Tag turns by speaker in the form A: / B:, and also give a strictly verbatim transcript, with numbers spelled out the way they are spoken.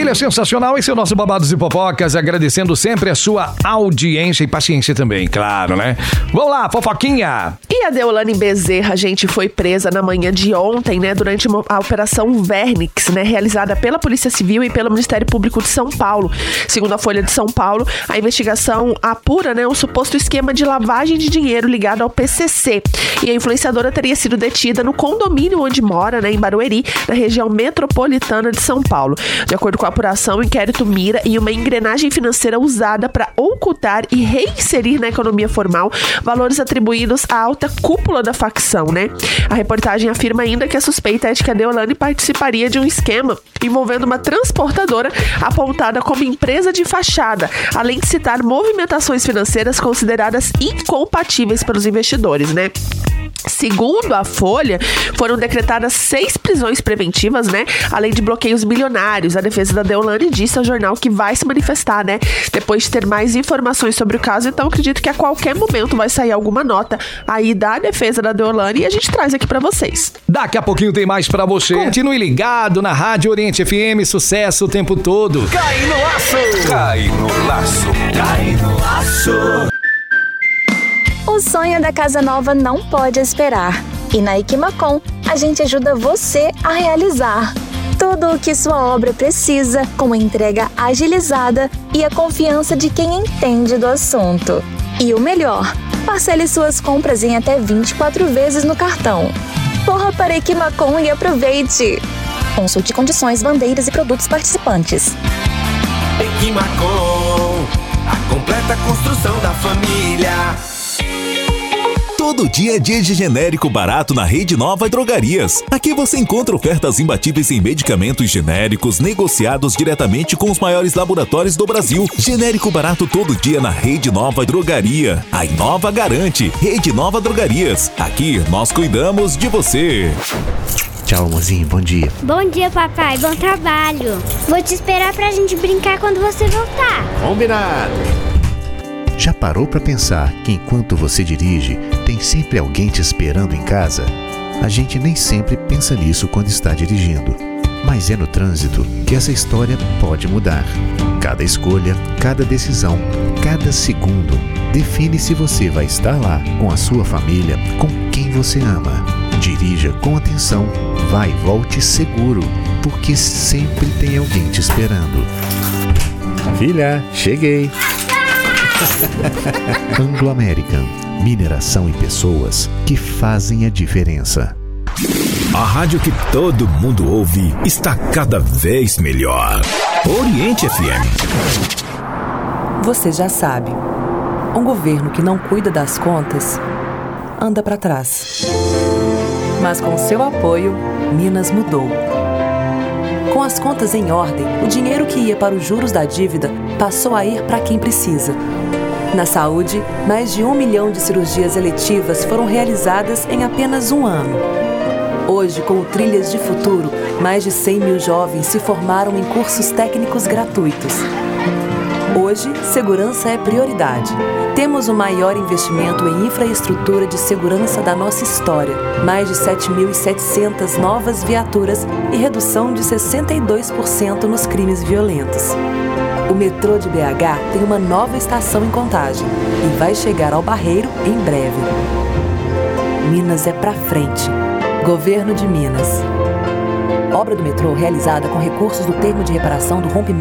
A: família sensacional, esse é o nosso Babados e Fofocas, agradecendo sempre a sua audiência e paciência também, claro, né? Vamos lá, fofoquinha!
B: E a Deolane Bezerra, gente, foi presa na manhã de ontem, né, durante uma, a Operação Vernix, né, realizada pela Polícia Civil e pelo Ministério Público de São Paulo. Segundo a Folha de São Paulo, a investigação apura, né, um suposto esquema de lavagem de dinheiro ligado ao P C C. E a influenciadora teria sido detida no condomínio onde mora, né, em Barueri, na região metropolitana de São Paulo. De acordo com a apuração, o inquérito mira em uma engrenagem financeira usada para ocultar e reinserir na economia formal valores atribuídos à alta cúpula da facção, né? A reportagem afirma ainda que a suspeita é de que a Deolane participaria de um esquema envolvendo uma transportadora apontada como empresa de fachada, além de citar movimentações financeiras consideradas incompatíveis pelos investidores, né? Segundo a Folha, foram decretadas seis prisões preventivas, né? Além de bloqueios milionários. A defesa da Deolane disse ao jornal que vai se manifestar, né? Depois de ter mais informações sobre o caso, então acredito que a qualquer momento vai sair alguma nota aí da defesa da Deolane e a gente traz aqui pra vocês.
A: Daqui a pouquinho tem mais pra você. Continue ligado na Rádio Oriente F M, sucesso o tempo todo.
C: Cai no laço! Cai no laço! Cai no laço!
D: O sonho da casa nova não pode esperar. E na Equimacom, a gente ajuda você a realizar tudo o que sua obra precisa, com a entrega agilizada e a confiança de quem entende do assunto. E o melhor, parcele suas compras em até vinte e quatro vezes no cartão. Corra para Equimacom e aproveite! Consulte condições, bandeiras e produtos participantes.
C: Equimacom, a completa construção da família.
E: Todo dia é dia de genérico barato na Rede Nova Drogarias. Aqui você encontra ofertas imbatíveis em medicamentos genéricos negociados diretamente com os maiores laboratórios do Brasil. Genérico barato todo dia na Rede Nova Drogaria. A Inova garante. Rede Nova Drogarias. Aqui nós cuidamos de você.
F: Tchau, amorzinho. Bom dia.
G: Bom dia, papai. Bom trabalho. Vou te esperar pra gente brincar quando você voltar.
F: Combinado. Já parou pra pensar que enquanto você dirige, tem sempre alguém te esperando em casa? A gente nem sempre pensa nisso quando está dirigindo. Mas é no trânsito que essa história pode mudar. Cada escolha, cada decisão, cada segundo define se você vai estar lá com a sua família, com quem você ama. Dirija com atenção, vai e volte seguro, porque sempre tem alguém te esperando. Filha, cheguei! Anglo American, mineração e pessoas que fazem a diferença.
E: A rádio que todo mundo ouve está cada vez melhor. Oriente F M.
H: Você já sabe, um governo que não cuida das contas anda para trás. Mas com seu apoio, Minas mudou. Com as contas em ordem, o dinheiro que ia para os juros da dívida passou a ir para quem precisa. Na saúde, mais de um milhão de cirurgias eletivas foram realizadas em apenas um ano. Hoje, com o Trilhas de Futuro, mais de cem mil jovens se formaram em cursos técnicos gratuitos. Hoje, segurança é prioridade. Temos o maior investimento em infraestrutura de segurança da nossa história. Mais de sete mil e setecentas novas viaturas e redução de sessenta e dois por cento nos crimes violentos. O metrô de B H tem uma nova estação em Contagem e vai chegar ao Barreiro em breve. Minas é pra frente. Governo de Minas. Obra do metrô realizada com recursos do termo de reparação do rompimento